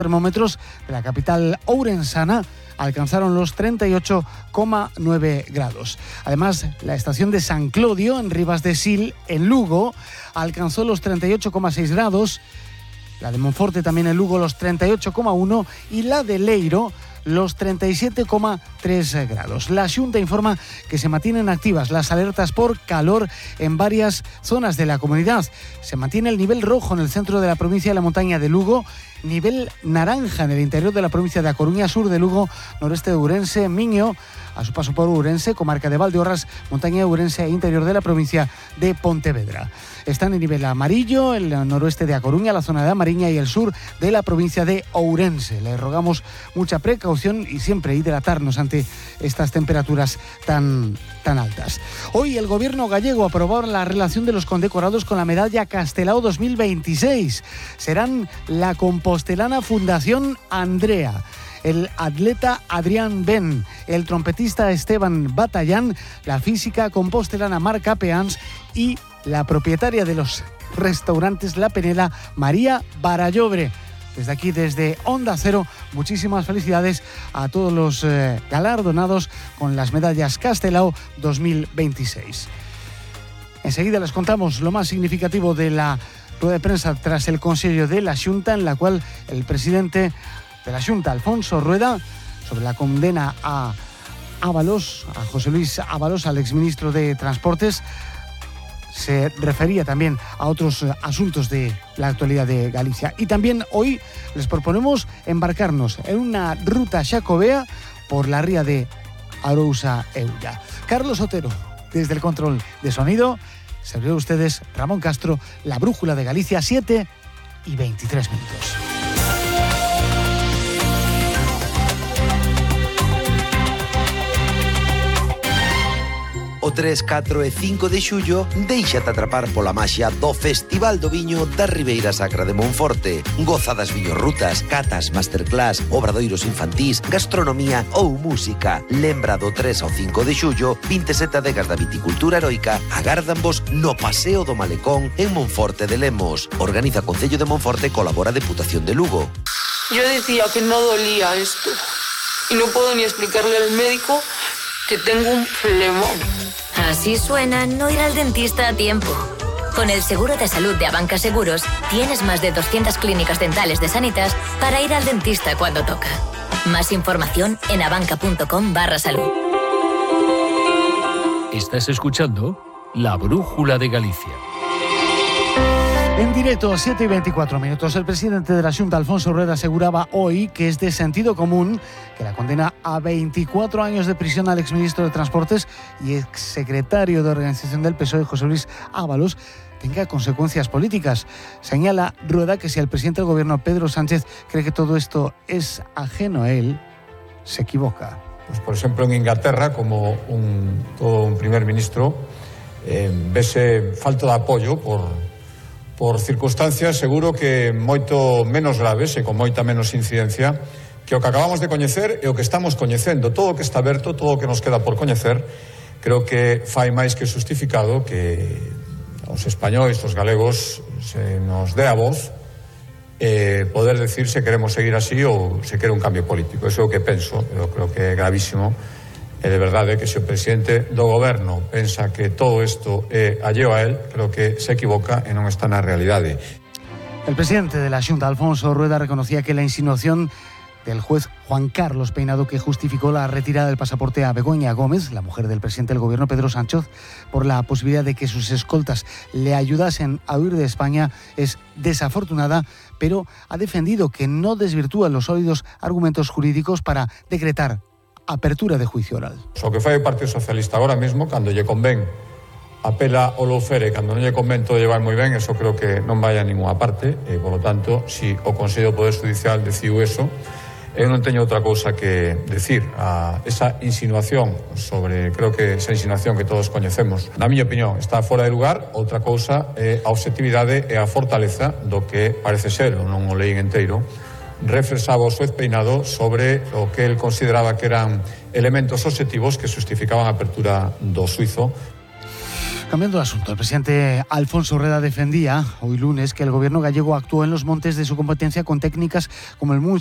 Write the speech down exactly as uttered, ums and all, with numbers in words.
termómetros de la capital ourensana alcanzaron los treinta y ocho coma nueve grados. Además, la estación de San Clodio, en Ribas de Sil, en Lugo, alcanzó los treinta y ocho coma seis grados. La de Monforte, también en Lugo, los treinta y ocho coma uno, y la de Leiro, los treinta y siete coma tres grados. La Xunta informa que se mantienen activas las alertas por calor en varias zonas de la comunidad. Se mantiene el nivel rojo en el centro de la provincia de la montaña de Lugo, nivel naranja en el interior de la provincia de A Coruña, sur de Lugo, noreste de Ourense, Miño, a su paso por Ourense, comarca de Valdeorras, montaña de Ourense e interior de la provincia de Pontevedra. Están en nivel amarillo el noroeste de A Coruña, la zona de Amariña y el sur de la provincia de Ourense. Les rogamos mucha precaución y siempre hidratarnos ante estas temperaturas tan, tan altas. Hoy el gobierno gallego aprobó la relación de los condecorados con la medalla Castelao dos mil veintiséis. Serán la compostelana Fundación Andrea, el atleta Adrián Ben, el trompetista Esteban Batallán, la física compostelana Marca Peans y la propietaria de los restaurantes La Penela, María Barallobre. Desde aquí, desde Onda Cero, muchísimas felicidades a todos los eh, galardonados con las medallas Castelao dos mil veintiséis. Enseguida les contamos lo más significativo de la rueda de prensa tras el Consejo de la Xunta, en la cual el presidente de la Xunta, Alfonso Rueda, sobre la condena a Ábalos, a José Luis Ábalos, al exministro de Transportes, se refería también a otros asuntos de la actualidad de Galicia. Y también hoy les proponemos embarcarnos en una ruta xacobea por la ría de Arousa Eulla. Carlos Otero, desde el control de sonido, servidor de ustedes, Ramón Castro, la brújula de Galicia, siete y veintitrés minutos. O tres, catro e cinco de xullo, déixate atrapar pola maxia do Festival do Viño da Ribeira Sacra de Monforte. Goza das viñorrutas, catas, masterclass, obradoiros infantís, gastronomía ou música. Lembra do tres ao cinco de xullo, vinte e sete adegas da viticultura heroica agárdanvos no Paseo do Malecón en Monforte de Lemos. Organiza Concello de Monforte, colabora Deputación de Lugo. Yo decía que no dolía esto y no puedo ni explicarle al médico que tengo un flemón. Así suena no ir al dentista a tiempo. Con el seguro de salud de Abanca Seguros, tienes más de doscientas clínicas dentales de Sanitas para ir al dentista cuando toca. Más información en abanca.com barra salud. Estás escuchando La Brújula de Galicia. En directo, siete y veinticuatro minutos, el presidente de la Xunta, Alfonso Rueda, aseguraba hoy que es de sentido común que la condena a veinticuatro años de prisión al exministro de Transportes y exsecretario de Organización del P S O E, José Luis Ábalos, tenga consecuencias políticas. Señala Rueda que si el presidente del gobierno, Pedro Sánchez, cree que todo esto es ajeno a él, se equivoca. Pues, por ejemplo, en Inglaterra, como un, todo un primer ministro, eh, vese falta de apoyo por... por circunstancias seguro que moito menos graves e con moita menos incidencia que o que acabamos de coñecer e o que estamos coñecendo. Todo o que está aberto, todo o que nos queda por coñecer, creo que fai máis que justificado que aos españois, aos galegos, se nos dé a voz eh, poder decir se queremos seguir así ou se quere un cambio político. Eso é o que penso, eu creo que é gravísimo. E de verdade que se o presidente do goberno pensa que todo isto é alleo a él, creo que se equivoca e non está na realidade. El presidente de la Xunta, Alfonso Rueda, reconocía que la insinuación del juez Juan Carlos Peinado, que justificó la retirada del pasaporte a Begoña Gómez, la mujer del presidente del gobierno Pedro Sánchez, por la posibilidad de que sus escoltas le ayudasen a huir de España, es desafortunada, pero ha defendido que no desvirtúa los sólidos argumentos jurídicos para decretar apertura de juicio oral. O que fai o Partido Socialista agora mesmo, cando lle convén, apela o loufere, cando non lle convén todo llevar moi ben, eso creo que non vai a ninguna parte, e, por lo tanto, si o Consello do Poder Judicial decidiu eso, eu non teño outra cousa que decir a esa insinuación sobre, creo que esa insinuación que todos coñecemos, na miña opinión, está fora de lugar. Outra cousa é a objetividade e a fortaleza do que parece ser, ou non o leín enteiro, refresaba o xuez Peinado sobre o que el consideraba que eran elementos objetivos que justificaban a apertura do xuizo. Cambiando de asunto, el presidente Alfonso Rueda defendía hoy lunes que el gobierno gallego actuó en los montes de su competencia con técnicas como el mulch